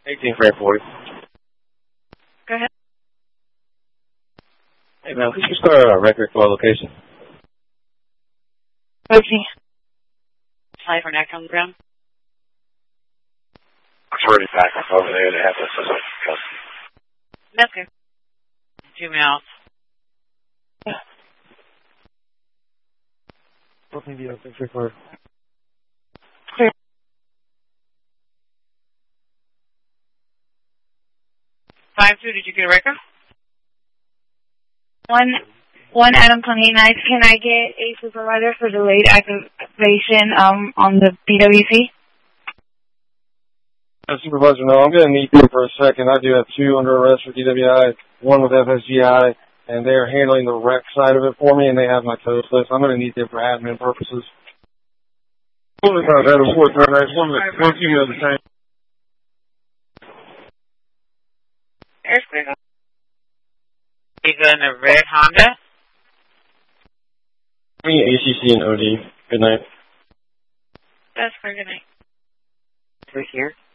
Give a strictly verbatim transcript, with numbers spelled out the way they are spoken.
eighteen Fred forty. Go ahead. Hey, man, could you start a record for a location? Okay. Fly for neck on the ground. Forty back over there. They have this as a custom. That's good. Two miles. fourteen D, eighteen Fred forty. Clear. Five two. Did you get a record? One, one Adam twenty-nine. Can I get a supervisor for delayed activation um on the B W C? Uh, Supervisor, no, I'm going to need you for a second. I do have two under arrest for D W I, one with F S G I, and they're handling the rec side of it for me, and they have my code list. I'm going to need them for admin purposes. One of the Adam fourteen, one of the female the same. Air's clear. He's in a red Honda. I mean, A C C and O D. Good night. That's clear. Good night. We're here.